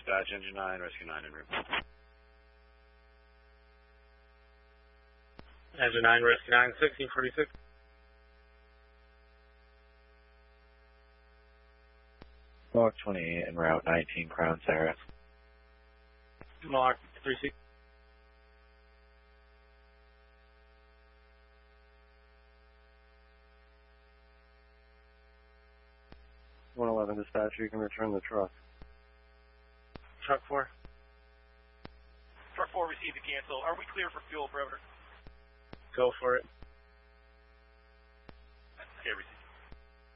dispatch, engine 9, rescue 9 en route. Engine 9, rescue 9, 1646. Mark 28 en route, 19 Crown Sarah. Mark 36. Dispatch, you can return the truck. Truck 4. Truck 4 received a cancel. Are we clear for fuel, perimeter? Go for it. Okay, received.